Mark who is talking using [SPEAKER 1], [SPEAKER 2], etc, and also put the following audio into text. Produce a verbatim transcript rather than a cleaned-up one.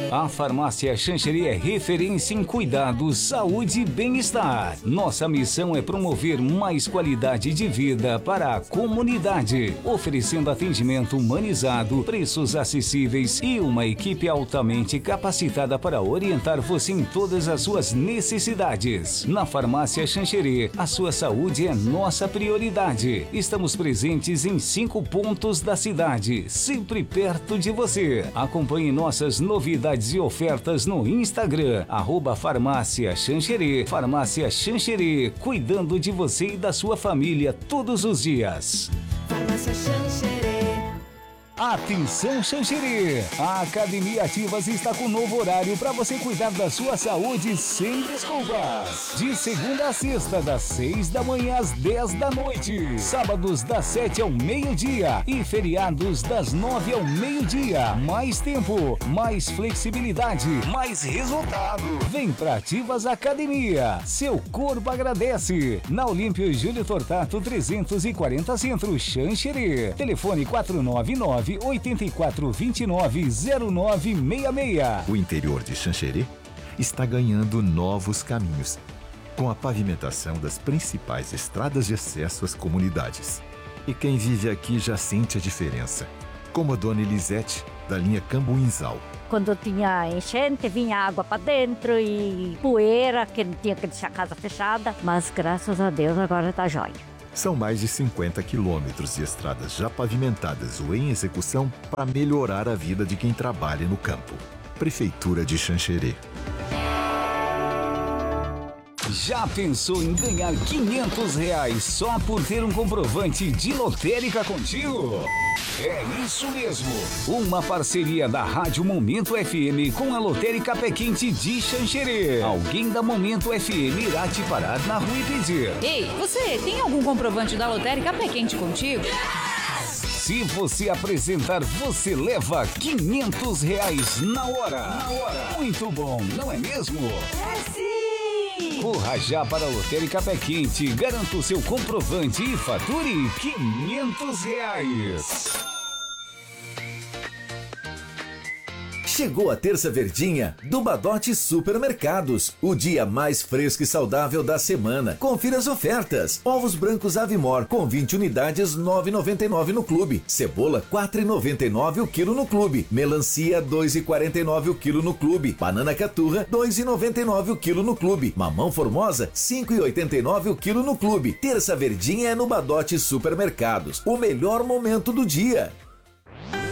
[SPEAKER 1] A Farmácia Xanxerê é referência em cuidados, saúde e bem-estar. Nossa missão é promover mais qualidade de vida para a comunidade, oferecendo atendimento humanizado, preços acessíveis e uma equipe altamente capacitada para orientar você em todas as suas necessidades. Na Farmácia Xanxerê, a sua saúde é nossa prioridade. Estamos presentes em cinco pontos da cidade, sempre perto de você. Acompanhe nossas novidades e ofertas no Instagram, arroba Farmácia Xanxerê. Farmácia Xanxerê, cuidando de você e da sua família todos os dias.
[SPEAKER 2] Farmácia Xanxerê.
[SPEAKER 1] Atenção Xanxerê! A Academia Ativas está com um novo horário para você cuidar da sua saúde sem desculpas. De segunda a sexta, das seis da manhã às dez da noite. Sábados das sete ao meio-dia e feriados das nove ao meio-dia. Mais tempo, mais flexibilidade, mais resultado. Vem pra Ativas Academia. Seu corpo agradece. Na Olímpio Júlio Tortato trezentos e quarenta Centro, Xanxerê. Telefone quatro nove nove, oito quatro dois nove, zero nove seis seis.
[SPEAKER 3] O interior de Xanxerê está ganhando novos caminhos, com a pavimentação das principais estradas de acesso às comunidades. E quem vive aqui já sente a diferença, como a dona Elisete, da linha Cambuinzal.
[SPEAKER 4] Quando tinha enchente, vinha água para dentro e poeira, que não tinha que deixar a casa fechada, mas graças a Deus agora está jóia.
[SPEAKER 3] São mais de cinquenta quilômetros de estradas já pavimentadas ou em execução para melhorar a vida de quem trabalha no campo. Prefeitura de Xanxerê.
[SPEAKER 1] Já pensou em ganhar quinhentos reais só por ter um comprovante de lotérica contigo? É isso mesmo! Uma parceria da Rádio Momento F M com a Lotérica Pé Quente de Xanxerê. Alguém da Momento F M irá te parar na rua e pedir:
[SPEAKER 5] ei, você tem algum comprovante da Lotérica Pé Quente contigo?
[SPEAKER 1] Se você apresentar, você leva quinhentos reais na hora. Na hora. Muito bom, não é mesmo?
[SPEAKER 2] É sim!
[SPEAKER 1] Corra já para a Lotérica Pé Quente, garanta o seu comprovante e fature quinhentos reais.
[SPEAKER 6] Chegou a terça verdinha do Badote Supermercados, o dia mais fresco e saudável da semana. Confira as ofertas. Ovos brancos Avimor com vinte unidades, nove reais e noventa e nove no clube. Cebola, quatro reais e noventa e nove o quilo no clube. Melancia, dois reais e quarenta e nove o quilo no clube. Banana caturra, dois reais e noventa e nove o quilo no clube. Mamão formosa, cinco reais e oitenta e nove o quilo no clube. Terça verdinha é no Badote Supermercados, o melhor momento do dia.